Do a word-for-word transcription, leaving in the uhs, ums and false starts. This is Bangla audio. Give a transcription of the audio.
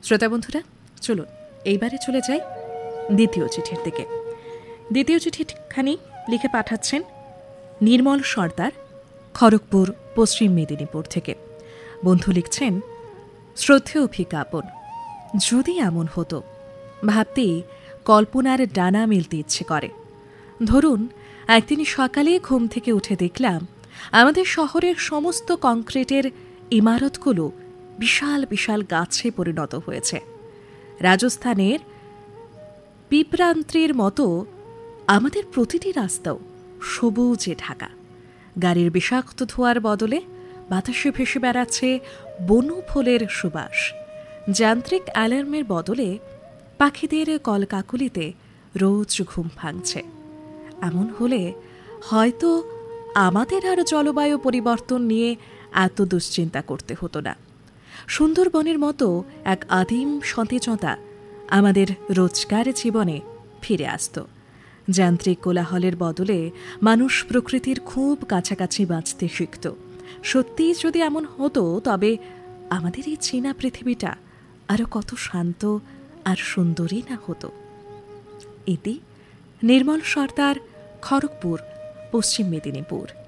শ্রোতা বন্ধুরা, চলুন এইবারে চলে যাই দ্বিতীয় চিঠির দিকে। দ্বিতীয় চিঠিখানি লিখে পাঠাচ্ছেন নির্মল সর্দার, খড়গপুর, পশ্চিম মেদিনীপুর থেকে। বন্ধু লিখছেন, শ্রদ্ধেয় অভিজ্ঞাপন, যদি এমন হতো ভাবতেই কল্পনার ডানা মেলতে ইচ্ছে করে। ধরুন, একদিন সকালে ঘুম থেকে উঠে দেখলাম আমাদের শহরের সমস্ত কংক্রিটের ইমারতগুলো বিশাল বিশাল গাছে পরিণত হয়েছে। রাজস্থানের পিপরান্ত্রির মতো আমাদের প্রতিটি রাস্তাও সবুজে ঢাকা। গাড়ির বিষাক্ত ধোঁয়ার বদলে বাতাসে ভেসে বেড়াচ্ছে বনফুলের সুবাস। যান্ত্রিক অ্যালার্মের বদলে পাখিদের কলকাকুলিতে রোজ ঘুম ভাঙছে। এমন হলে হয়তো আমাদের আর জলবায়ু পরিবর্তন নিয়ে এত দুশ্চিন্তা করতে হতো না। সুন্দরবনের মতো এক আদিম সতেজতা আমাদের রোজকার জীবনে ফিরে আসত। যান্ত্রিক কোলাহলের বদলে মানুষ প্রকৃতির খুব কাছাকাছি বাঁচতে শিখত। সত্যিই যদি এমন হতো, তবে আমাদের এই চীনা পৃথিবীটা আরও কত শান্ত আর সুন্দরই না হতো। ইতি নির্মল সর্দার, খড়গপুর, পশ্চিম মেদিনীপুর।